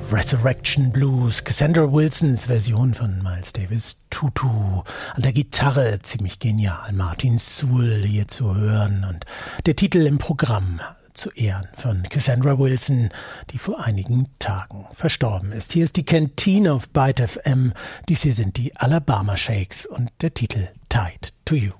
Resurrection Blues, Cassandra Wilsons Version von Miles Davis Tutu. An der Gitarre ziemlich genial, Martin Sewell hier zu hören und der Titel im Programm zu Ehren von Cassandra Wilson, die vor einigen Tagen verstorben ist. Hier ist die Canteen auf Byte FM. Dies hier sind die Alabama Shakes und der Titel Tied to You.